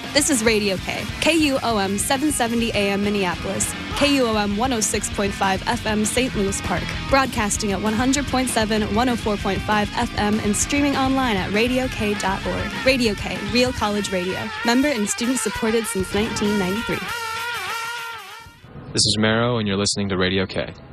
This is Radio K, KUOM 770 AM Minneapolis, KUOM 106.5 FM St. Louis Park, broadcasting at 100.7, 104.5 FM, and streaming online at radiok.org. Radio K, Real College Radio, member and student supported since 1993. This is Mero, and you're listening to Radio K.